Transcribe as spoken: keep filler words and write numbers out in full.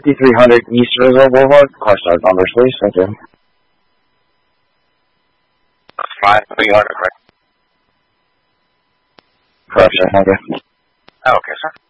fifty-three hundred East Roosevelt Boulevard. Car start numbers, please. Thank you. five three hundred, right? Correct, sir. Thank you. Oh, okay, sir.